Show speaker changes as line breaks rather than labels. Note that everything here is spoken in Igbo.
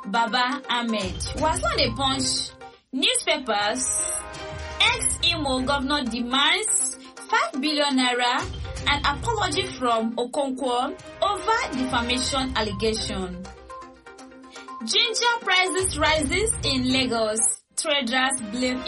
Baba Ahmed. Was on the Punch newspapers. Ex-Imo governor demands 5 billion naira and apology from Okonkwo over defamation allegation. Ginger prices rises in Lagos. Traders blame